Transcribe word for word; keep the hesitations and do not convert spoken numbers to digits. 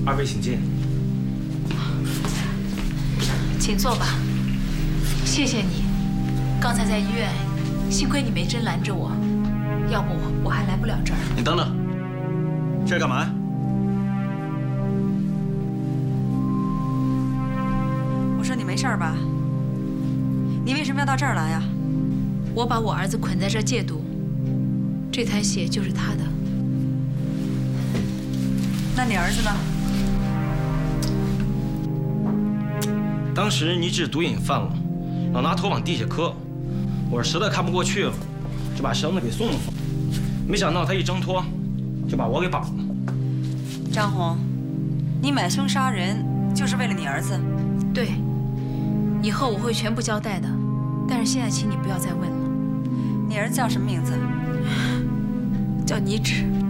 二位请进。 请坐吧。谢谢你，刚才在医院，幸亏你没真拦着我，要不我还来不了这儿。 你等等，这是干嘛呀？ 我说你没事吧？你为什么要到这儿来呀？ 我把我儿子捆在这儿戒毒，这滩血就是他的。 那你儿子呢？ 当时你治毒瘾犯了，老拿头往地下磕，我是实在看不过去了，就把绳子给松了松。没想到他一挣脱，就把我给绑了。 张红，你买凶杀人就是为了你儿子？ 对，以后我会全部交代的，但是现在请你不要再问了。 你儿子叫什么名字？ 叫倪芷。